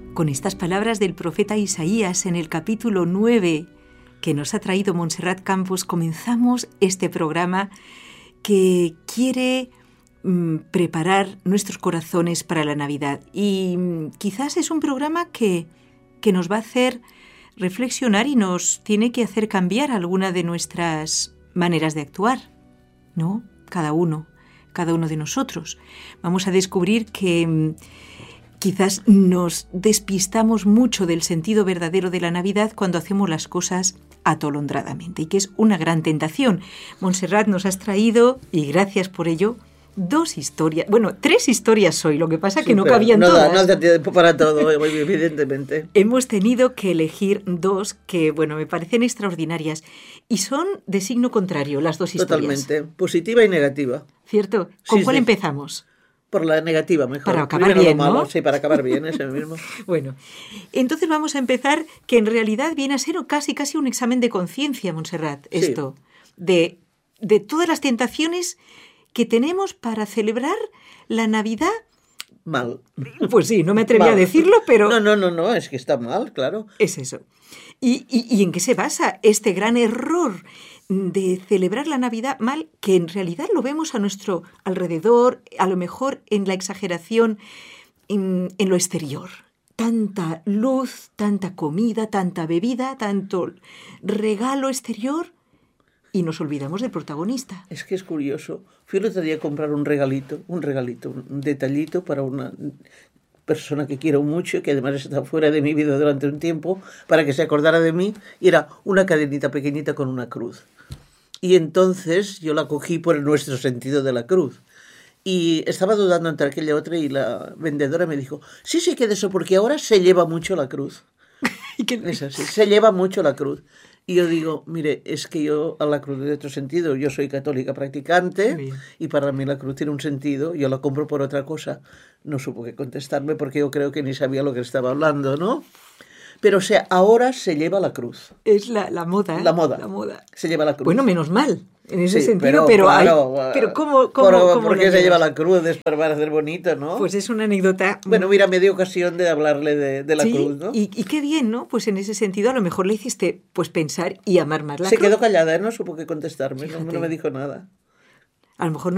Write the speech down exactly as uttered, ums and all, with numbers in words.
Con estas palabras del profeta Isaías en el capítulo nueve que nos ha traído Montserrat Campos, comenzamos este programa que quiere mm, preparar nuestros corazones para la Navidad. Y mm, quizás es un programa que, que nos va a hacer reflexionar y nos tiene que hacer cambiar alguna de nuestras maneras de actuar, ¿no? Cada uno, cada uno de nosotros. Vamos a descubrir que mm, quizás nos despistamos mucho del sentido verdadero de la Navidad cuando hacemos las cosas atolondradamente y que es una gran tentación. Montserrat, nos has traído, y gracias por ello, dos historias, bueno, tres historias hoy, lo que pasa sí, que no cabían no todas. Da, no da tiempo para todo, evidentemente. Hemos tenido que elegir dos que, bueno, me parecen extraordinarias y son de signo contrario las dos historias. Totalmente, positiva y negativa. ¿Cierto? ¿Con sí, cuál sí. empezamos? Por la negativa, mejor. Para acabar Primero bien, lo malo, ¿no? Sí, para acabar bien, ese mismo. Bueno, entonces vamos a empezar, que en realidad viene a ser casi casi un examen de conciencia, Montserrat, esto, sí. de, de todas las tentaciones que tenemos para celebrar la Navidad. Mal. Pues sí, no me atreví mal. a decirlo, pero... No, no, no, no, es que está mal, claro. Es eso. ¿Y, y, y en qué se basa este gran error de celebrar la Navidad mal, que en realidad lo vemos a nuestro alrededor, a lo mejor en la exageración, en, en lo exterior? Tanta luz, tanta comida, tanta bebida, tanto regalo exterior, y nos olvidamos del protagonista. Es que es curioso. Fui el otro día a comprar un regalito, un regalito, un detallito para una persona que quiero mucho, que además está fuera de mi vida durante un tiempo, para que se acordara de mí, y era una cadenita pequeñita con una cruz. Y entonces yo la cogí por nuestro sentido de la cruz. Y estaba dudando entre aquella otra y la vendedora me dijo, sí, sí, que de eso, porque ahora se lleva mucho la cruz. Es así, se lleva mucho la cruz. Y yo digo, mire, es que yo a la cruz de otro sentido, yo soy católica practicante y para mí la cruz tiene un sentido, yo la compro por otra cosa. No supo qué contestarme porque yo creo que ni sabía lo que estaba hablando, ¿no? Pero o sea, ahora se lleva la cruz. Es la, la moda, ¿eh? La moda. La moda. Se lleva la cruz. Bueno, menos mal, en ese sí, sentido, pero, pero, claro, hay, pero ¿cómo, cómo, por, cómo ¿por qué se lleva la cruz? Es para hacer bonito, ¿no? Pues es una anécdota. Bueno, mira, me dio ocasión de hablarle de, de la sí, cruz, ¿no? Y, y qué bien, ¿no? Pues en ese sentido a lo mejor le hiciste pues pensar y amar más la se cruz. quedó callada, ¿eh? No supo qué contestarme, no, no me dijo nada. A lo mejor